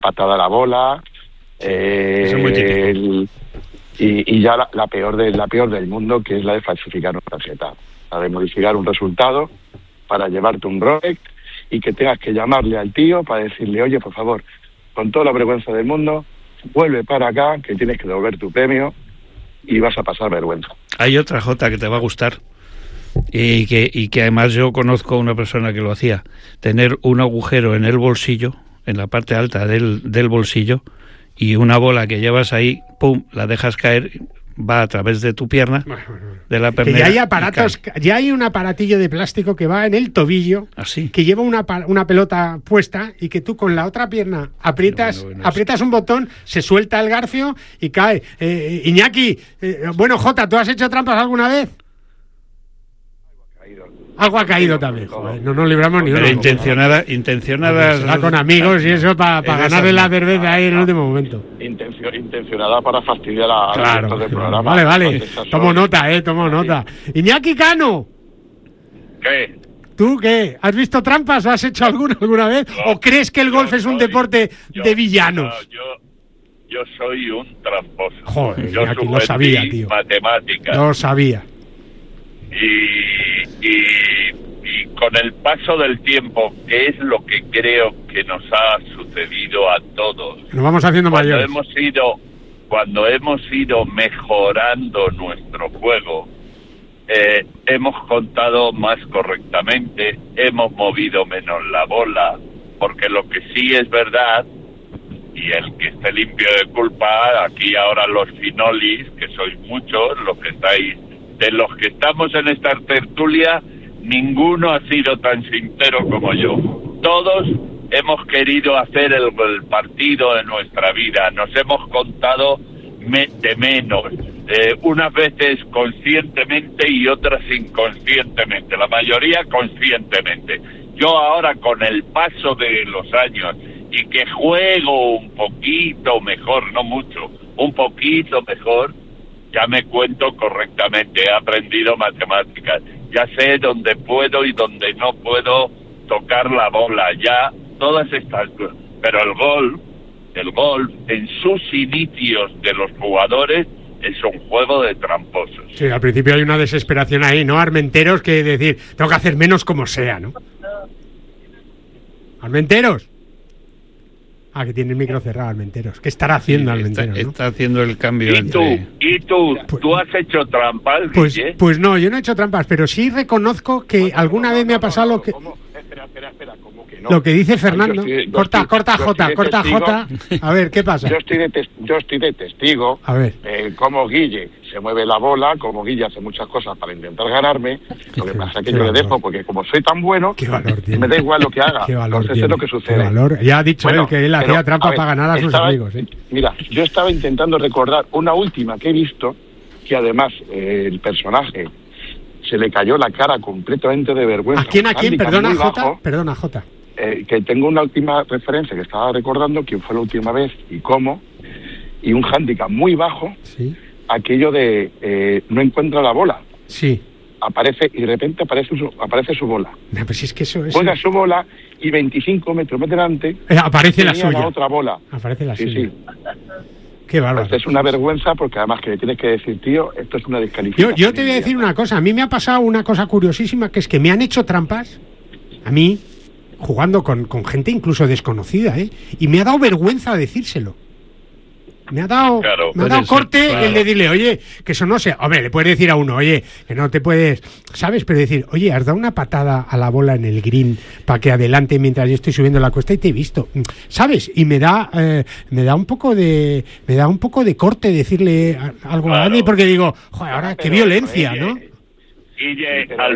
patada a la bola, Eso es muy típico. y ya la peor del mundo, que es la de falsificar una tarjeta, la de modificar un resultado para llevarte un Rolex y que tengas que llamarle al tío para decirle, oye, por favor, con toda la vergüenza del mundo, vuelve para acá, que tienes que devolver tu premio y vas a pasar vergüenza. Hay otra, Jota, que te va a gustar y que además yo conozco a una persona que lo hacía. Tener un agujero en el bolsillo, en la parte alta del bolsillo, y una bola que llevas ahí, pum, la dejas caer, va a través de tu pierna, de la pernera. Que ya hay aparatos, ya hay un aparatillo de plástico que va en el tobillo, ¿así? Que lleva una pelota puesta y que tú con la otra pierna aprietas un botón, se suelta el garfio y cae. Iñaki, bueno, Jota, ¿tú has hecho trampas alguna vez? Algo ha caído también, joder, no nos libramos ni uno. Pero intencionadas Con amigos y eso para ganarle la cerveza ahí en el último momento. Intencionada para fastidiar a claro, del programa. Vale. Tomo nota. Iñaki Cano. ¿Qué? ¿Tú qué? ¿Has visto trampas o has hecho alguna vez? No, ¿O crees que el golf es un deporte de villanos? No, yo soy un tramposo. Joder, yo Iñaki, lo sabía, tío. Matemáticas. Lo sabía. Y con el paso del tiempo, que es lo que creo que nos ha sucedido a todos. Nos vamos haciendo mayores. Cuando hemos ido mejorando nuestro juego, hemos contado más correctamente, hemos movido menos la bola, porque lo que sí es verdad, y el que esté limpio de culpa, aquí ahora los finolis, que sois muchos, los que estáis, de los que estamos en esta tertulia, ninguno ha sido tan sincero como yo. Todos hemos querido hacer el partido de nuestra vida, nos hemos contado de menos, unas veces conscientemente y otras inconscientemente, la mayoría conscientemente. Yo ahora, con el paso de los años y que juego un poquito mejor, no mucho, un poquito mejor, ya me cuento correctamente, he aprendido matemáticas, ya sé dónde puedo y dónde no puedo tocar la bola, ya todas estas cosas. Pero el golf en sus inicios de los jugadores es un juego de tramposos. Sí, al principio hay una desesperación ahí, ¿no? Armenteros, que decir, tengo que hacer menos como sea, ¿no? Armenteros. Ah, que tiene el micro cerrado, Armenteros. ¿Qué estará haciendo Armenteros? Está haciendo el cambio ¿Y tú? ¿Tú has hecho trampas, Guille? Pues no, yo no he hecho trampas, pero sí reconozco que alguna vez me ha pasado lo que... Espera, ¿cómo que no? Lo que dice Fernando. Corta Jota. A ver, ¿qué pasa? Yo estoy de testigo. A ver. Cómo Guille se mueve la bola, como Guille hace muchas cosas para intentar ganarme. Lo que pasa es que yo le dejo, porque como soy tan bueno, me da igual lo que haga. Qué valor Entonces es lo que sucede. Qué valor. Ya ha dicho él que él hacía trampa para ganar a sus amigos. Mira, yo estaba intentando recordar una última que he visto, que además el personaje se le cayó la cara completamente de vergüenza. ¿A quién? Perdona, Jota. Que tengo una última referencia que estaba recordando, quién fue la última vez y cómo, y un hándicap muy bajo, ¿sí? Aquello de no encuentra la bola. Sí. Aparece, y de repente aparece su bola. No, pues es que eso es... Juega su bola y 25 metros más delante aparece la suya. La otra bola. Aparece la suya. Sí. Qué bárbaro. Esto es una vergüenza, porque además que le tienes que decir, tío, esto es una descalificación. Yo te voy a decir una cosa. A mí me ha pasado una cosa curiosísima, que es que me han hecho trampas, a mí, jugando con gente incluso desconocida, y me ha dado vergüenza decírselo. Me ha dado corte el de decirle, oye, que eso no sea... Hombre, le puedes decir a uno, oye, que no te puedes... ¿Sabes? Pero decir, oye, has dado una patada a la bola en el green para que adelante mientras yo estoy subiendo la cuesta y te he visto. ¿Sabes? Y me da un poco de corte decirle algo a Dani, porque digo, joder, ahora qué violencia, ¿no? Guille, al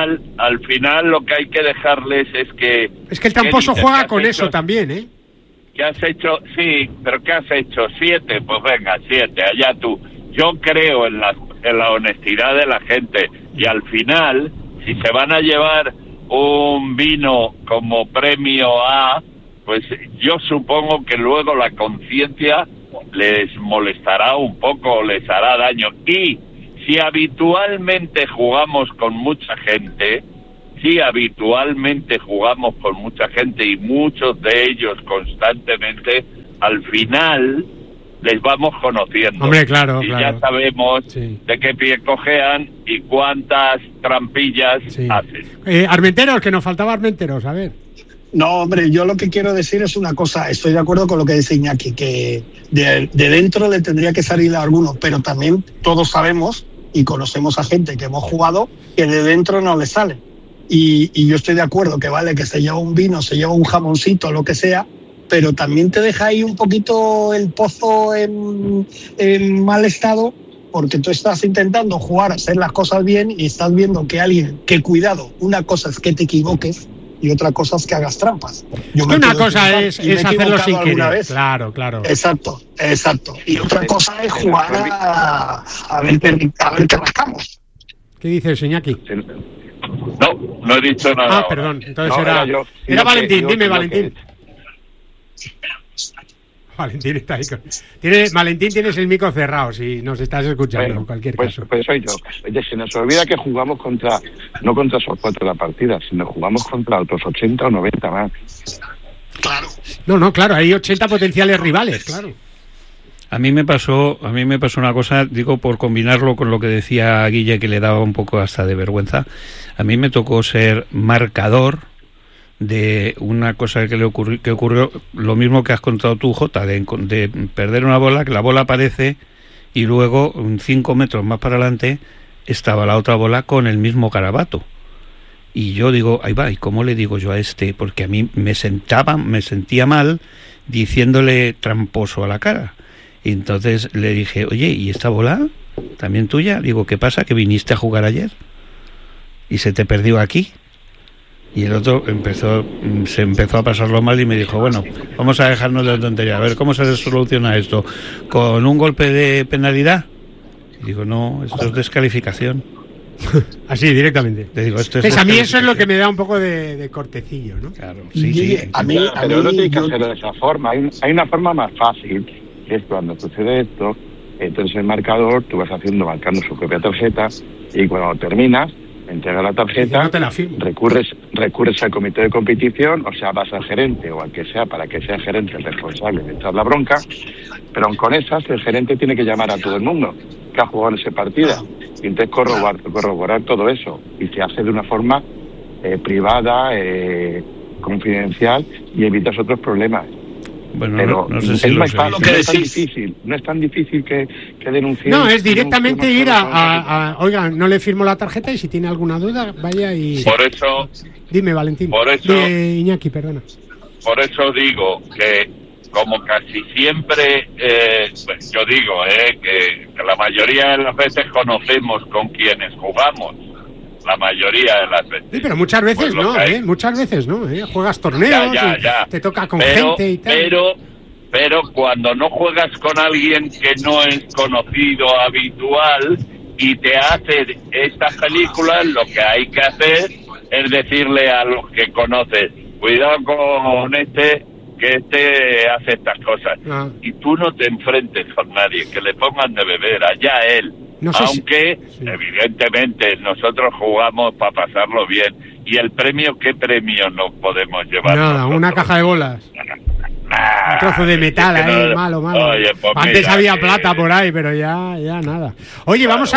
final lo que hay que dejarles es que... Es que el tramposo juega con eso también, ¿eh? ¿Qué has hecho? Sí, pero ¿qué has hecho? 7, pues venga, 7, allá tú. Yo creo en la honestidad de la gente, y al final, si se van a llevar un vino como premio A, pues yo supongo que luego la conciencia les molestará un poco, les hará daño. Y si habitualmente jugamos con mucha gente... y muchos de ellos constantemente, al final les vamos conociendo. Hombre, claro, y claro. ya sabemos Sí. de qué pie cojean y cuántas trampillas Sí. hacen. Armenteros, que nos faltaba Armenteros, a ver. No, hombre, yo lo que quiero decir es una cosa. Estoy de acuerdo con lo que dice Iñaki, que de dentro le tendría que salir a alguno, pero también todos sabemos y conocemos a gente que hemos jugado que de dentro no le sale. Y yo estoy de acuerdo que vale que se lleva un vino, se lleva un jamoncito, lo que sea, pero también te deja ahí un poquito el pozo en mal estado, porque tú estás intentando jugar, hacer las cosas bien y estás viendo que alguien, que cuidado, una cosa es que te equivoques y otra cosa es que hagas trampas. Es que una cosa es hacerlo sin querer. Claro. Exacto. Y otra cosa es jugar a ver qué rascamos. ¿Qué dices, Iñaki? No he dicho nada. Ah, perdón. Entonces No, era Valentín. Dime, yo Valentín. Valentín está ahí. Valentín, tienes el micro cerrado si nos estás escuchando, en cualquier caso. Pues soy yo. Oye, se nos olvida que jugamos no contra esos 4 de la partida, sino jugamos contra otros 80 o 90 más. Claro. No, claro, hay 80 potenciales rivales, claro. A mí me pasó una cosa, digo, por combinarlo con lo que decía Guille, que le daba un poco hasta de vergüenza. A mí me tocó ser marcador de una cosa que ocurrió, lo mismo que has contado tú, Jota, de perder una bola, que la bola aparece y luego 5 metros más para adelante estaba la otra bola con el mismo garabato. Y yo digo, ahí va, ¿y cómo le digo yo a este? Porque a mí me sentía mal diciéndole tramposo a la cara. Y entonces le dije, oye, ¿y esta bola también tuya? Digo, ¿qué pasa? ¿Que viniste a jugar ayer y se te perdió aquí? Y el otro se empezó a pasarlo mal y me dijo, bueno, vamos a dejarnos de tontería, a ver cómo se soluciona esto. ¿Con un golpe de penalidad? Y digo, no, esto es descalificación. Así, directamente. Le digo, esto a mí eso es lo que me da un poco de cortecillo, ¿no? Claro, sí. Pero no tienes que hacerlo de esa forma. Hay una forma más fácil, que es cuando sucede esto, entonces el marcador, tú vas marcando su propia tarjeta, y cuando terminas, entrega la tarjeta, no te la firmo. recurres al comité de competición, o sea, vas al gerente o al que sea, para que sea el gerente el responsable de echar la bronca, pero con esas el gerente tiene que llamar a todo el mundo que ha jugado en ese partido y entonces corroborar todo eso, y se hace de una forma privada, confidencial, y evitas otros problemas. Bueno, pero no sé si es lo más sé. fácil, no es tan difícil que denunciar. No, es directamente ir oiga, no le firmo la tarjeta y si tiene alguna duda, vaya y... Por eso... Dime, Valentín. Por eso... Iñaki, perdona. Por eso digo que, como casi siempre, pues yo digo que la mayoría de las veces conocemos con quienes jugamos. La mayoría de las veces. Sí, pero muchas veces pues muchas veces no, Juegas torneos, ya. te toca con gente y tal. Pero cuando no juegas con alguien que no es conocido, habitual, y te hace estas películas, lo que hay que hacer es decirle a los que conoces, cuidado con que hace estas cosas. Y tú no te enfrentes con nadie, que le pongan de beber, allá él. No sé aunque evidentemente nosotros jugamos para pasarlo bien. ¿Y el premio? ¿Qué premio nos podemos llevar? Nada, nosotros? una caja de bolas. Un trozo de metal ahí, malo. Oye, pues antes mira, había plata por ahí, pero ya nada. Oye, vamos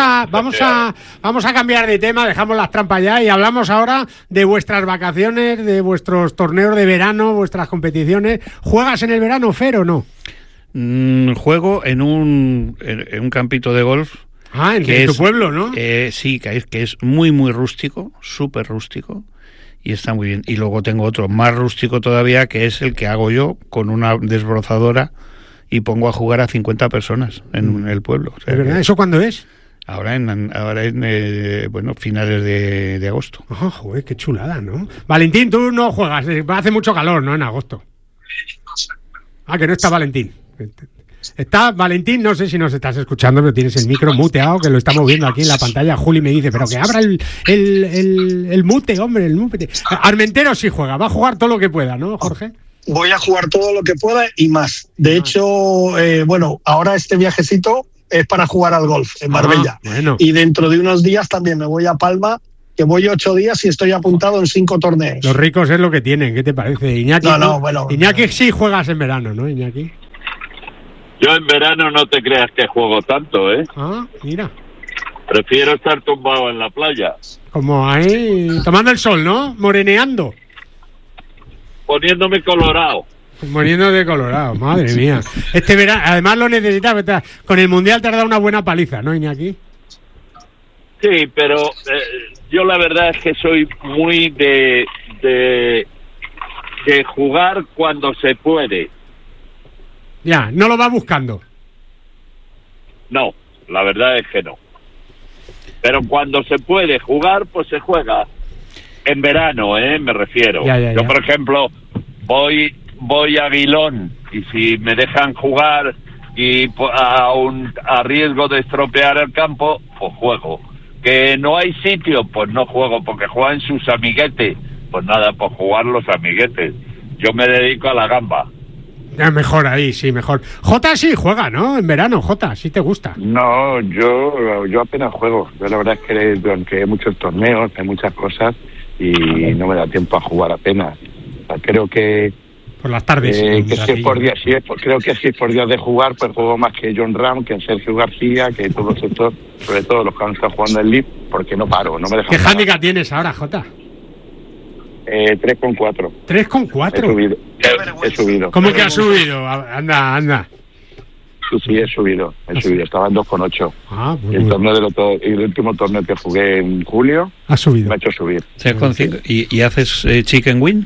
a cambiar de tema, dejamos las trampas ya y hablamos ahora de vuestras vacaciones, de vuestros torneos de verano, vuestras competiciones. ¿Juegas en el verano, Fer, o no? Juego en un campito de golf. En tu pueblo, ¿no? Sí, que es muy, muy rústico, súper rústico, y está muy bien. Y luego tengo otro más rústico todavía, que es el que hago yo con una desbrozadora y pongo a jugar a 50 personas en el pueblo. O sea, ¿Es verdad? ¿Eso cuándo es? Ahora en finales de agosto. Oh, joder, qué chulada, ¿no? Valentín, tú no juegas, hace mucho calor, ¿no? En agosto. Que no está Valentín. Está Valentín, no sé si nos estás escuchando, pero tienes el micro muteado, que lo estamos viendo aquí en la pantalla. Juli me dice, pero que abra el mute, hombre, el mute. Armentero sí juega, va a jugar todo lo que pueda, ¿no, Jorge? Voy a jugar todo lo que pueda y más. De hecho, ahora este viajecito es para jugar al golf en Marbella. Bueno. Y dentro de unos días también me voy a Palma, que voy 8 días y estoy apuntado en 5 torneos. Los ricos es lo que tienen, ¿qué te parece? Iñaki, bueno. Iñaki sí juegas en verano, ¿no, Iñaki? Yo en verano no te creas que juego tanto, ¿eh? Ah, mira. Prefiero estar tumbado en la playa. Como ahí, tomando el sol, ¿no? Moreneando. Poniéndome colorado. Muriendo de colorado, madre mía. Este verano, además lo necesitas. Con el Mundial te has dado una buena paliza, ¿no, Iñaki? Sí, pero yo la verdad es que soy muy de jugar cuando se puede. Ya, no lo vas buscando. No, la verdad es que no. Pero cuando se puede jugar, pues se juega. En verano, me refiero. Ya. Yo, por ejemplo, voy a Aguilón y si me dejan jugar y a riesgo de estropear el campo, pues juego. Que no hay sitio, pues no juego, porque juegan sus amiguetes. Pues nada, pues jugar los amiguetes. Yo me dedico a la gamba. Ya, mejor ahí, sí, mejor. Jota sí juega, ¿no? En verano, Jota, sí te gusta. No, yo apenas juego. Yo la verdad es que aunque hay muchos torneos, hay muchas cosas y no me da tiempo a jugar apenas. O sea, creo que por las tardes. que si es por días, creo que si es por días de jugar, pues juego más que John Ram, que Sergio García, que todos estos, sobre todo los que han estado jugando en League, porque no paro, no me dejan. ¿Qué handicap tienes ahora, Jota? 3,4. 3,4. He subido. ¿Cómo que has subido? Anda. Sí, he subido. Estaba en 2,8. Ah, pues y el último torneo que jugué en julio ha subido. Me ha hecho subir. 3,5. ¿Y haces chicken win?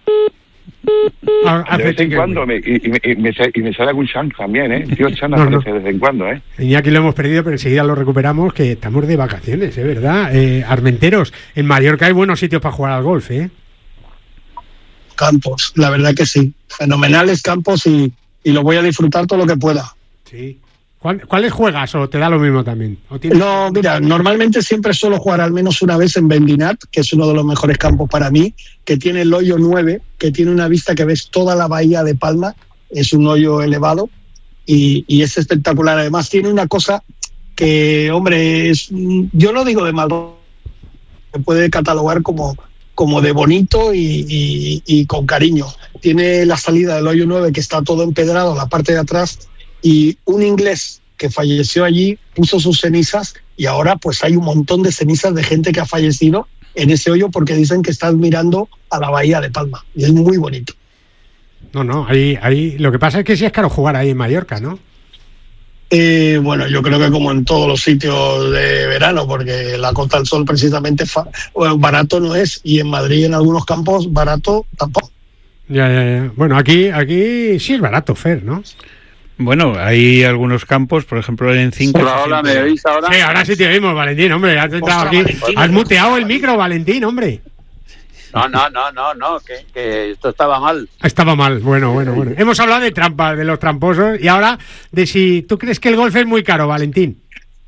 De vez en cuando me sale algún Chan también, ¿eh? Tío Chan aparece de vez en cuando, ¿eh? Iñaki lo hemos perdido, pero enseguida lo recuperamos, que estamos de vacaciones, ¿eh? ¿Verdad? Armenteros, en Mallorca hay buenos sitios para jugar al golf, ¿eh? Campos, la verdad que sí. Fenomenales campos y lo voy a disfrutar todo lo que pueda. Sí. ¿Cuáles juegas o te da lo mismo también? No, mira, normalmente siempre suelo jugar al menos una vez en Bendinat, que es uno de los mejores campos para mí, que tiene el hoyo 9, que tiene una vista que ves toda la bahía de Palma, es un hoyo elevado y es espectacular. Además tiene una cosa que, hombre, yo no digo de mal, se puede catalogar como de bonito y con cariño. Tiene la salida del hoyo 9 que está todo empedrado, la parte de atrás, y un inglés que falleció allí puso sus cenizas y ahora pues hay un montón de cenizas de gente que ha fallecido en ese hoyo porque dicen que están mirando a la bahía de Palma y es muy bonito. No, ahí lo que pasa es que sí es caro jugar ahí en Mallorca, ¿no? Bueno, yo creo que como en todos los sitios de verano, porque la Costa del Sol precisamente barato no es, y en Madrid en algunos campos barato tampoco. Ya. Bueno, aquí sí es barato, Fer, ¿no? Bueno, hay algunos campos, por ejemplo el Encín. Hola, ¿me oís ahora? Sí, ahora sí te oímos, Valentín, hombre. Has entrado aquí. Has muteado el micro, Valentín, hombre. No, que esto estaba mal. Estaba mal, bueno. Hemos hablado de trampas, de los tramposos, y ahora de si tú crees que el golf es muy caro, Valentín.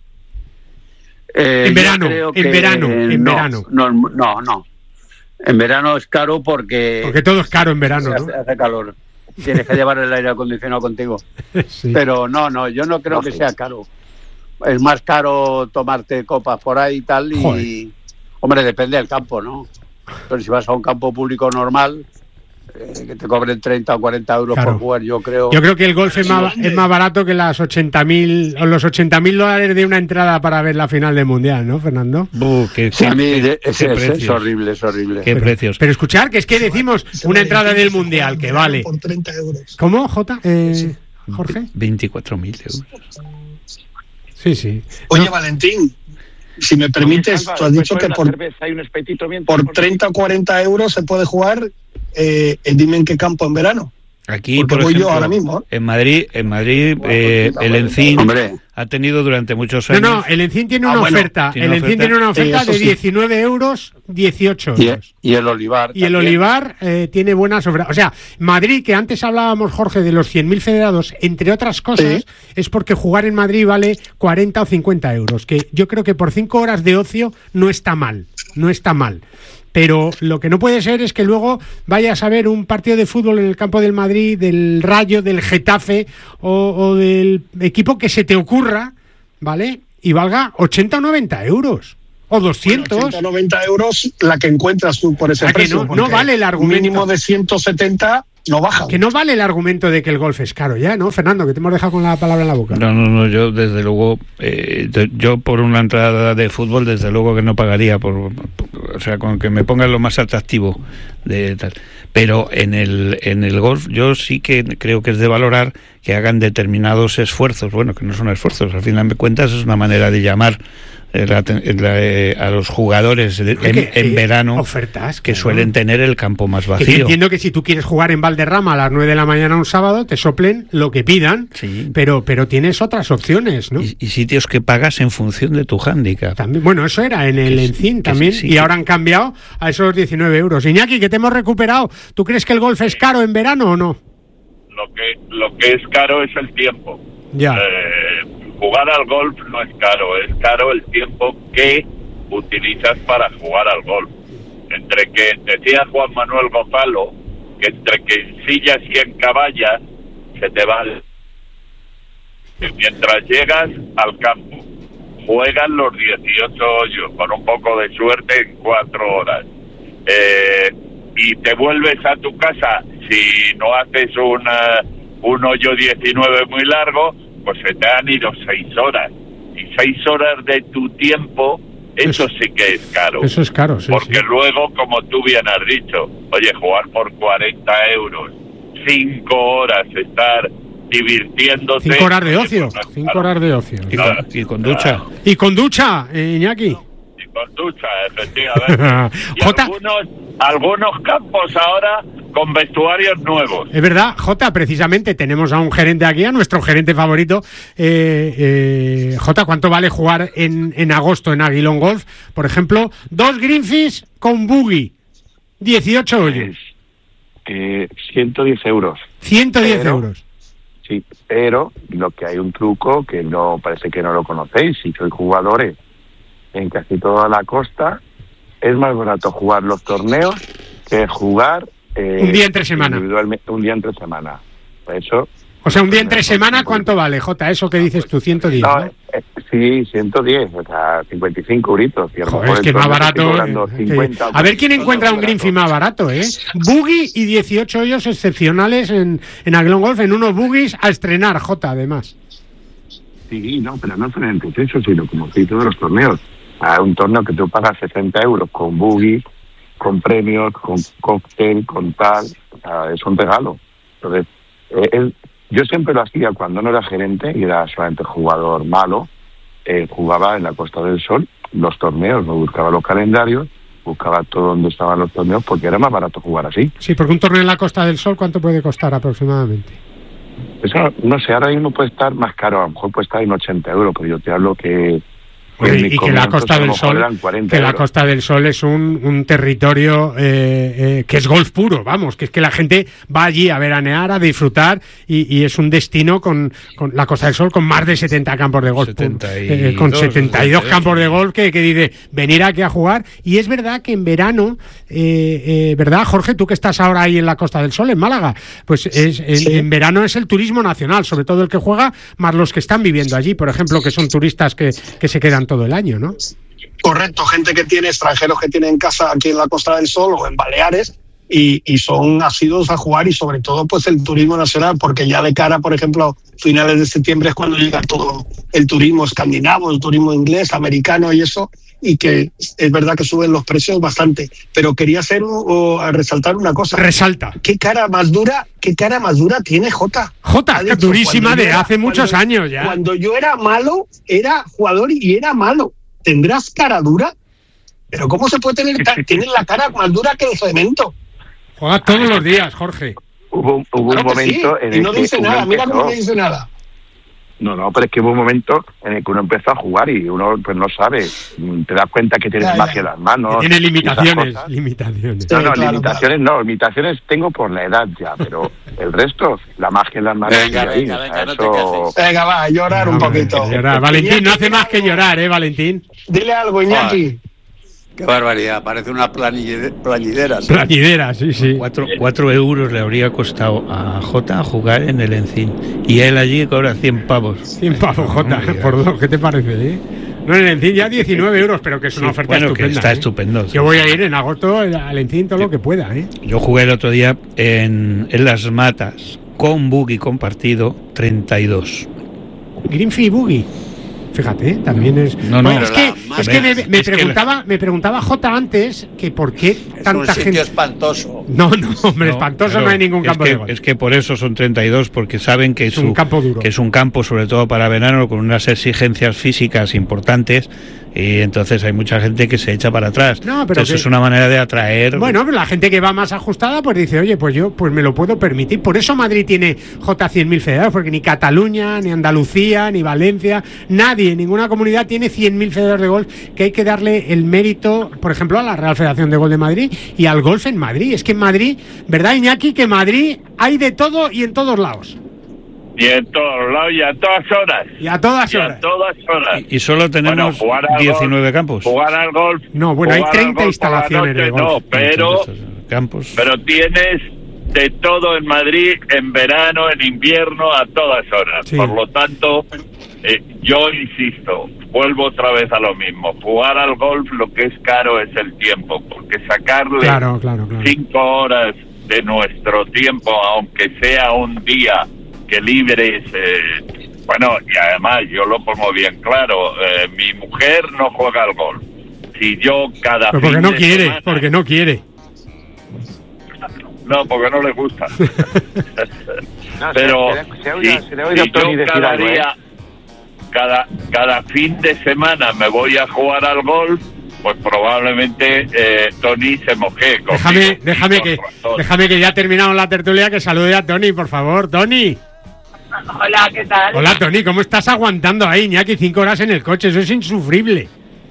En verano. No. En verano es caro porque todo es caro en verano, ¿no? Hace calor. Tienes que llevar el aire acondicionado contigo. Sí. Pero no, yo no creo que sea caro. Es más caro tomarte copas por ahí y tal. Y, hombre, depende del campo, ¿no? Pero si vas a un campo público normal, que te cobren 30 o 40 euros por jugar, yo creo que el golf es más barato que las 80.000 o los $80.000 de una entrada para ver la final del Mundial, ¿no, Fernando? A mí es horrible. Qué precios. Pero escuchar, que es que decimos una entrada del Mundial que vale por 30 euros. ¿Cómo, Jota? Jorge. 24.000 euros. Sí. Oye, Valentín, si me permites, tú has dicho que por 30 o 40 euros se puede jugar. Dime en qué campo en verano. Aquí, porque por voy ejemplo, yo ahora mismo. En Madrid, el Encín ha tenido durante muchos años. No, el Encín tiene una oferta. El Encín tiene una oferta de 19 euros, 18 euros. Y el Olivar. Y el Olivar tiene buenas ofertas. O sea, Madrid, que antes hablábamos, Jorge, de los 100.000 federados, entre otras cosas, es porque jugar en Madrid vale 40 o 50 euros. Que yo creo que por 5 horas de ocio no está mal. Pero lo que no puede ser es que luego vayas a ver un partido de fútbol en el campo del Madrid, del Rayo, del Getafe o del equipo que se te ocurra, ¿vale? Y valga 80 o 90 euros. O 200. Bueno, 80 o 90 euros la que encuentras tú por ese precio. No vale el argumento. Mínimo de 170 no bajan. Que no vale el argumento de que el golf es caro ya, ¿no, Fernando? Que te hemos dejado con la palabra en la boca. No, yo desde luego, yo por una entrada de fútbol desde luego que no pagaría, o sea, con que me pongan lo más atractivo de tal. Pero en el golf yo sí que creo que es de valorar que hagan determinados esfuerzos, bueno, que no son esfuerzos, al final de cuentas es una manera de llamar a los jugadores en verano, ofertas que suelen tener el campo más vacío. Que entiendo que si tú quieres jugar en Valderrama a las 9 de la mañana un sábado, te soplen lo que pidan, sí. pero tienes otras opciones, ¿no? Y sitios que pagas en función de tu hándicap. También, bueno, eso era en el Encín también, y ahora han cambiado a esos 19 euros. Iñaki, que te hemos recuperado, ¿tú crees que el golf es caro en verano o no? Lo que es caro es el tiempo. Ya. Jugar al golf no es caro el tiempo que utilizas para jugar al golf. Entre que, decía Juan Manuel Gonzalo, que entre que en sillas y en caballas se te va mientras llegas al campo, juegan los 18 hoyos, con un poco de suerte en 4 horas. Y te vuelves a tu casa, si no haces un hoyo 19 muy largo, pues se te han ido 6 horas. Y 6 horas de tu tiempo, eso sí que es caro. Eso es caro, sí. Porque sí. luego, como tú bien has dicho, oye, jugar por 40 euros, 5 horas, estar divirtiéndote... 5 horas de ocio, 5 horas de ocio. Y con ducha. Y con ducha, Iñaki. Y con ducha, efectivamente. Y algunos campos ahora con vestuarios nuevos. Es verdad, Jota, precisamente tenemos a un gerente aquí, a nuestro gerente favorito. Jota, ¿cuánto vale jugar en agosto en Aguilón Golf? Por ejemplo, 2 greenfish con buggy, 18 hoyos. 110 euros. 110 euros. Sí, pero lo que hay un truco que no parece que no lo conocéis. Si sois jugadores en casi toda la costa, es más barato jugar los torneos que jugar un día entre semana. Individualmente, un día entre semana. Por eso. O sea, un día entre semana, ¿cuánto vale, Jota? Eso que dices tú, 110, ¿no? Sí, 110, o sea, 55 euritos. Joder, es que más barato. A ver quién encuentra un greenfish más barato, ¿eh? Buggy y 18 hoyos excepcionales en Aguilón Golf, en unos buggies a estrenar, Jota, además. Sí, no, pero no solamente eso, sino como se hizo de los torneos. Un torneo que tú pagas 60 euros con buggy, con premios, con cóctel, con tal, o sea, es un regalo. Entonces, yo siempre lo hacía cuando no era gerente y era solamente jugador malo, jugaba en la Costa del Sol los torneos, me buscaba los calendarios, buscaba todo donde estaban los torneos porque era más barato jugar así. Sí, porque un torneo en la Costa del Sol, ¿cuánto puede costar aproximadamente? Eso, no sé, ahora mismo puede estar más caro, a lo mejor puede estar en 80 euros, pero yo te hablo que... Y que la Costa del Sol, la Costa del Sol es un territorio que es golf puro, vamos, que es que la gente va allí a veranear, a disfrutar y es un destino con la Costa del Sol con más de 70 campos de golf, con 72 campos de golf que dice venir aquí a jugar. Y es verdad que en verano, ¿verdad, Jorge? Tú que estás ahora ahí en la Costa del Sol, en Málaga, pues en verano es el turismo nacional, sobre todo el que juega, más los que están viviendo allí, por ejemplo, que son turistas que se quedan todo el año, ¿no? Correcto, gente que tiene, extranjeros que tienen casa aquí en la Costa del Sol o en Baleares y son asiduos a jugar y sobre todo pues el turismo nacional, porque ya de cara, por ejemplo, finales de septiembre es cuando llega todo el turismo escandinavo, el turismo inglés, americano y eso, y que es verdad que suben los precios bastante. Pero quería resaltar una cosa. Resalta. ¿Qué cara más dura tiene Jota? Jota, es durísima de hace muchos años ya. Cuando yo era malo, era jugador y era malo. ¿Tendrás cara dura? Pero ¿cómo se puede tener? Tienes la cara más dura que el cemento. Juega todos los días, Jorge. Hubo un momento en el que... Y no dice nada, mira cómo no dice nada. No, pero es que hubo un momento en el que uno empezó a jugar y uno pues no sabe, te das cuenta que tienes magia en las manos. Tiene limitaciones. No, limitaciones tengo por la edad ya, pero el resto, la magia en las manos. Venga, va, a llorar un poquito. Valentín no hace más que llorar, Valentín. Dile algo, Iñaki. Qué barbaridad, parece una plañidera. ¿Sí? Plañidera, sí. 4 euros le habría costado a Jota jugar en el Encín. Y él allí cobra 100 pavos. 100 pavos, Jota, por dos, ¿qué te parece? No, en el Encín ya 19 euros, pero que es una oferta estupenda. Que está estupendo. Yo voy a ir en agosto al Encín todo lo que pueda, ¿eh? Yo jugué el otro día en Las Matas con buggy compartido 32. Greenfee Buggy. Fíjate, también es. No, bueno, es que me preguntaba Jota antes que por qué tanta gente. Es un sitio espantoso. No, hombre, espantoso no hay ningún campo de golf. Es que por eso son 32, porque saben que es un campo duro. Que es un campo, sobre todo para verano, con unas exigencias físicas importantes. Y entonces hay mucha gente que se echa para atrás. No, pero eso es una manera de atraer. Bueno, pero la gente que va más ajustada pues dice, oye, pues yo pues me lo puedo permitir. Por eso Madrid tiene J100.000 federados, porque ni Cataluña, ni Andalucía, ni Valencia, nadie, ninguna comunidad tiene 100.000 federados de golf, que hay que darle el mérito, por ejemplo, a la Real Federación de Golf de Madrid y al golf en Madrid. Es que en Madrid, ¿verdad, Iñaki? Que en Madrid hay de todo y en todos lados. Y en todos lados y a todas horas. Y a todas horas. Y solo tenemos 19 campos. Jugar al golf. No, bueno, hay 30 instalaciones de golf. No, pero tienes de todo en Madrid, en verano, en invierno, a todas horas. Sí. Por lo tanto, yo insisto, vuelvo otra vez a lo mismo. Jugar al golf lo que es caro es el tiempo, porque sacarle 5 horas de nuestro tiempo, aunque sea un día que libres, bueno, y además yo lo pongo bien claro, mi mujer no juega al golf. Si yo cada fin de semana, porque no quiere. No, porque no le gusta. Pero si yo cada día, cada fin de semana me voy a jugar al golf, pues probablemente Tony se moje. Déjame que ya terminamos la tertulia, que salude a Tony, por favor. Tony. Hola, ¿qué tal? Hola, Tony, ¿cómo estás aguantando ahí, Iñaki, 5 horas en el coche? Eso es insufrible.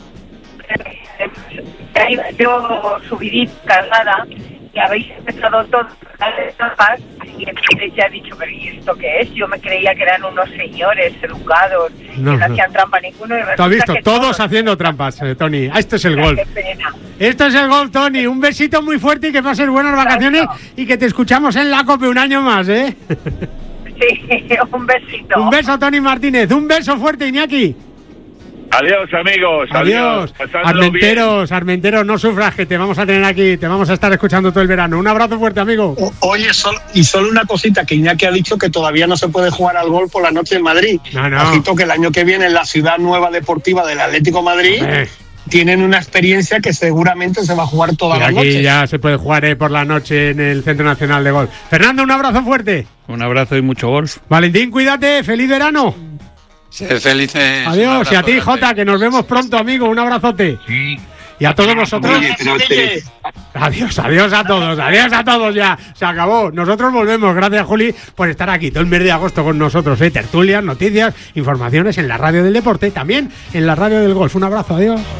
Yo subidí cargada y habéis empezado todos las trampas y entonces ya he dicho, pero ¿y esto qué es? Yo me creía que eran unos señores educados que no hacían trampa ninguno. Y ¿tú has visto? Todos haciendo trampas, Tony. Esto es el golf. Qué pena. Esto es el golf, Tony. Un besito muy fuerte y que pases buenas vacaciones y que te escuchamos en la COPE un año más, ¿eh? Sí, un besito. Un beso, Tony Martínez. Un beso fuerte, Iñaki. Adiós, amigos. Adiós. Armenteros, no sufras, que te vamos a tener aquí, te vamos a estar escuchando todo el verano. Un abrazo fuerte, amigo. Oye, solo una cosita, que Iñaki ha dicho que todavía no se puede jugar al golf por la noche en Madrid. Ojito que el año que viene en la ciudad nueva deportiva del Atlético Madrid tienen una experiencia que seguramente se va a jugar toda la noche. Aquí ya se puede jugar por la noche en el Centro Nacional de Golf. Fernando, un abrazo fuerte. Un abrazo y mucho golf. Valentín, cuídate, feliz verano. Ser felices. Adiós, y a ti, Jota, que nos vemos pronto, amigo. Un abrazote. Sí. Y a todos vosotros. Adiós a todos ya. Se acabó. Nosotros volvemos. Gracias, Juli, por estar aquí todo el mes de agosto con nosotros. Tertulias, noticias, informaciones en la radio del deporte, también en la radio del golf. Un abrazo, adiós.